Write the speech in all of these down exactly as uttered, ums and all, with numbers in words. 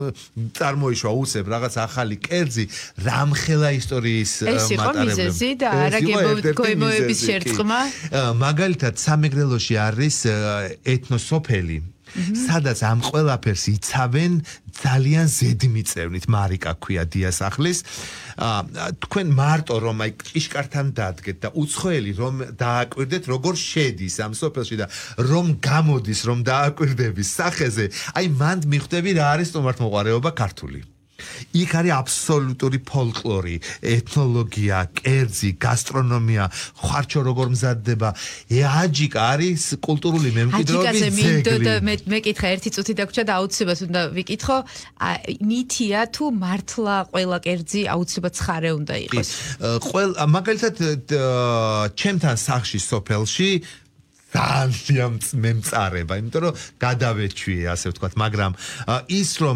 წარმოიშვა უცებ რაღაც ახალი კერძი რამხელა ისტორიის ეს იყო მიზეზი და არა გემოების შერწყმა მაგალითად სამეგრელოში არის ეთნოსოფელი სადაც ამ ყველაფერს იცავენ ძალიან ზედმიწევნით მარიკა ქვია დიასახლის თქვენ მარტო რომ აი ჭიშკართან დადგეთ და უცხოელი რომ დააკვირდეთ როგორ შედის ამ სოფელში და რომ გამოდის რომ დააკვირდების სახეზე აი მანდ მიხვდები რა არის სტუმართმოყვარეობა ქართული იქ არის აბსოლუტური ფოლკლორი, ეთნოლოგია, კერძი, გასტრონომია, ხვარჩო როგორ მზადდება. აჯიკა არის კულტურული მემკვიდრეობის ძეგლი. მე მეკითხა ერთი წუთი დაგვრჩა და აუცილებლად უნდა ვიკითხო, მითია თუ მართლა ყველა კერძი აუცილებლად ცხარე უნდა იყოს. ყველა მაგალითად ჩემთან სახში სოფელში ძალიან მემწარება, იმიტომ რომ გადავეჩვიე, ასე ვთქვათ, მაგრამ ის რომ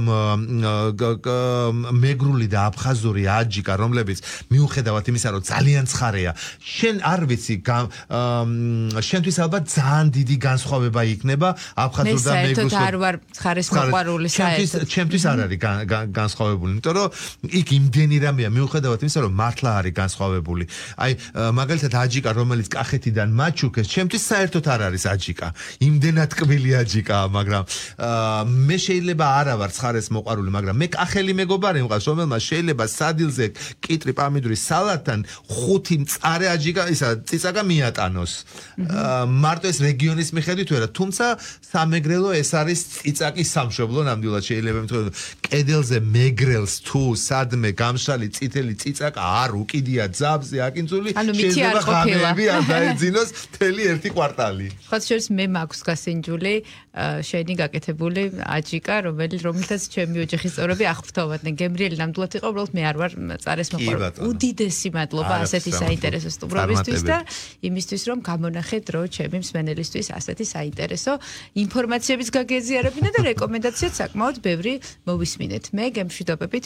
მეგრული და აფხაზური აჯიკა, რომლებიც მიუხედავად იმისა, რომ ძალიან ცხარეა, შენ არ ვიცი, შენთვის ალბათ ძალიან დიდი განსხვავება იქნება აფხაზურ და მეგრულ. მე საერთოდ არ ვარ ცხარის მოყვარული საერთოდ. ჩემთვის არ არის განსხვავებული, იმიტომ რომ იქ იმდენი რამეა, მიუხედავად იმისა, რომ მართლა არის განსხვავებული. აი, მაგალითად აჯიკა, რომელიც კახეთიდან მაჩუქეს, ჩემთვის საერთოდ არ არის აჯიკა. იმდენად კბილი აჯიკაა, მაგრამ მე შეიძლება არა ვარ ცხარეს მოყვარული, მაგრამ მე კახელი მეგობარი მყავს, რომელმაც შეიძლება სადილზე კიტრი პამიდური სალატთან ხუთი მწარე აჯიკა, ისა ციცაკა მიატანოს. მარტო ეს რეგიონის მიხედვით ვერა, თუმცა სამეგრელო ეს არის ციცაკის სამშობლო, ნამდვილად შეიძლება მეთქვა, კედელზე მეგრელს თუ სადმე გამშალი წითელი ციცაკა არ უკიდია ძაბზე აკინძული, შეიძლება ღამეები არ დაეძინოს მთელი ერთი კვარტალი. ხოთ შორის მე მაქვს გასინჯული შენი გაკეთებული აჯიკა, რომელიც რომელთაც ჩემი ოჯახის წევრები აღფრთოვადნენ. გემრიელი ნამდვილად იყო, უბრალოდ მე არ ვარ წარეს მოყვარული. უდიდესი მადლობა ასეთი საინტერესო სტუმრობისთვის და იმისთვის, რომ გამონახეთ დრო ჩემი მსმენელისთვის ასეთი საინტერესო ინფორმაციების გაგეზიარებინა და რეკომენდაციაც საკმაოდ ბევრი მოვისმინეთ. მე გემშვიდობებით